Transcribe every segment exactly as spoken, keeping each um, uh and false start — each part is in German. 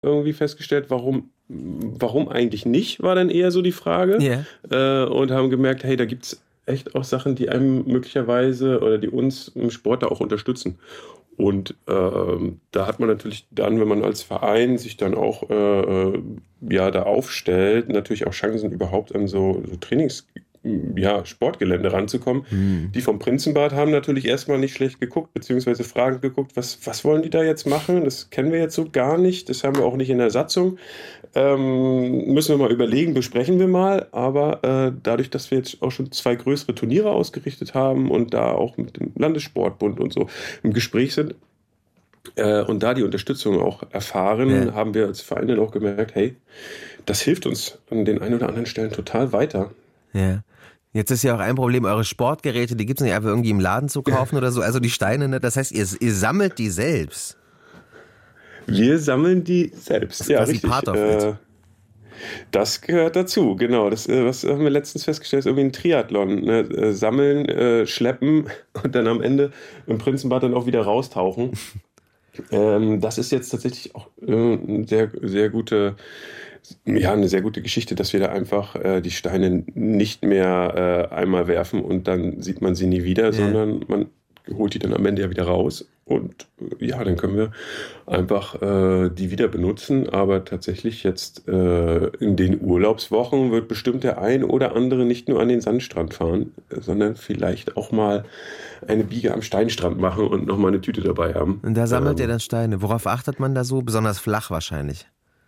irgendwie festgestellt, warum, warum eigentlich nicht, war dann eher so die Frage. Ja. Äh, und haben gemerkt, hey, da gibt es echt auch Sachen, die einem möglicherweise oder die uns im Sport da auch unterstützen. Und ähm, da hat man natürlich dann, wenn man als Verein sich dann auch äh, ja, da aufstellt, natürlich auch Chancen, überhaupt an so, so Trainings, ja, Sportgelände ranzukommen. Hm. Die vom Prinzenbad haben natürlich erstmal nicht schlecht geguckt, beziehungsweise fragend geguckt, was, was wollen die da jetzt machen? Das kennen wir jetzt so gar nicht, das haben wir auch nicht in der Satzung. Ähm, müssen wir mal überlegen, besprechen wir mal, aber äh, dadurch, dass wir jetzt auch schon zwei größere Turniere ausgerichtet haben und da auch mit dem Landessportbund und so im Gespräch sind äh, und da die Unterstützung auch erfahren, Ja. haben wir als Verein dann auch gemerkt, hey, das hilft uns an den ein oder anderen Stellen total weiter. Ja. Jetzt ist ja auch ein Problem, eure Sportgeräte, die gibt es nicht einfach irgendwie im Laden zu kaufen oder so, also die Steine, ne? Das heißt, ihr, ihr sammelt die selbst. Wir sammeln die selbst. Das ist ja, quasi richtig. part of it. Äh, das gehört dazu, genau. Das, äh, was haben wir letztens festgestellt, ist irgendwie ein Triathlon. Ne? Äh, Sammeln, äh, schleppen und dann am Ende im Prinzenbad dann auch wieder raustauchen. ähm, das ist jetzt tatsächlich auch äh, eine sehr, sehr gute, ja, eine sehr gute Geschichte, dass wir da einfach äh, die Steine nicht mehr äh, einmal werfen und dann sieht man sie nie wieder, Ja. sondern man holt die dann am Ende ja wieder raus. Und äh, ja, dann können wir einfach äh, die wieder benutzen. Aber tatsächlich jetzt äh, in den Urlaubswochen wird bestimmt der ein oder andere nicht nur an den Sandstrand fahren, äh, sondern vielleicht auch mal eine Biege am Steinstrand machen und nochmal eine Tüte dabei haben. Und da sammelt Ähm, ihr dann Steine. Worauf achtet man da so? Besonders flach wahrscheinlich.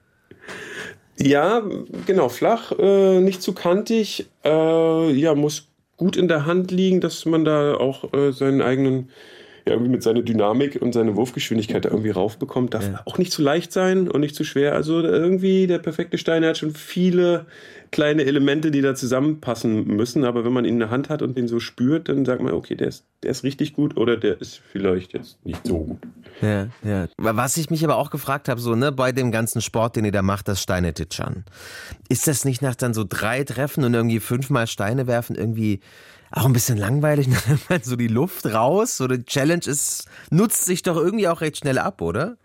Ja, genau, flach, äh, nicht zu kantig, äh, ja, muss gut in der Hand liegen, dass man da auch äh, seinen eigenen, ja, irgendwie mit seiner Dynamik und seine Wurfgeschwindigkeit da irgendwie raufbekommt. Darf Ja. auch nicht zu leicht sein und nicht zu schwer. Also irgendwie der perfekte Stein der hat schon viele kleine Elemente, die da zusammenpassen müssen. Aber wenn man ihn in der Hand hat und den so spürt, dann sagt man, okay, der ist, der ist richtig gut oder der ist vielleicht jetzt nicht so gut. Ja, ja. Was ich mich aber auch gefragt habe, so, ne, bei dem ganzen Sport, den ihr da macht, das Steinetitschern. Ist das nicht nach dann so drei Treffen und irgendwie fünfmal Steine werfen irgendwie auch ein bisschen langweilig? Dann nimmt man so die Luft raus? So die Challenge ist, nutzt sich doch irgendwie auch recht schnell ab, oder?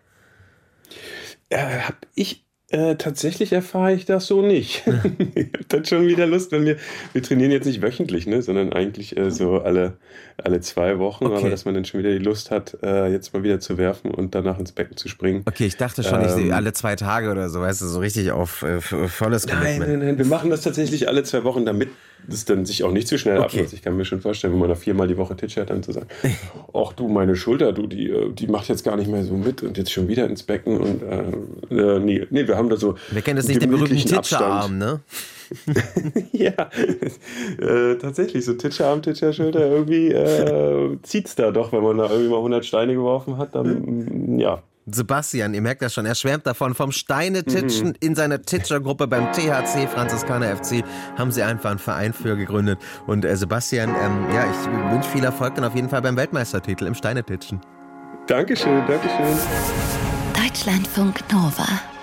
Äh, hab ich äh, tatsächlich erfahre ich das so nicht. Ich habe dann schon wieder Lust, wenn wir, wir trainieren jetzt nicht wöchentlich, ne, sondern eigentlich äh, so alle, alle zwei Wochen, Okay. aber dass man dann schon wieder die Lust hat, äh, jetzt mal wieder zu werfen und danach ins Becken zu springen. Okay, ich dachte schon, ich Ähm, sehe alle zwei Tage oder so, weißt du, so richtig auf äh, f- volles Nein, Commitment. nein, nein, wir machen das tatsächlich alle zwei Wochen, damit es dann sich auch nicht zu schnell Okay. abnutzt. Ich kann mir schon vorstellen, wenn man da viermal die Woche titschert, dann zu sagen, ach du, meine Schulter, du, die, äh, die macht jetzt gar nicht mehr so mit und jetzt schon wieder ins Becken und äh, äh, nee, nee, wir haben da so Wir kennen das nicht, den berühmten gemütlichen Titscherarm, ne? Ja, äh, tatsächlich, so Titscherarm, Titscherschulter, irgendwie äh, zieht's da doch, wenn man da irgendwie mal hundert Steine geworfen hat, dann, mm, ja. Sebastian, ihr merkt das schon, er schwärmt davon. Vom Steinetitschen in seiner Titschergruppe beim T H C, Franziskaner F C, haben sie einfach einen Verein für gegründet. Und äh, Sebastian, ähm, ja, ich wünsche viel Erfolg dann auf jeden Fall beim Weltmeistertitel im Steinetitschen. Dankeschön, Dankeschön. Deutschlandfunk Nova.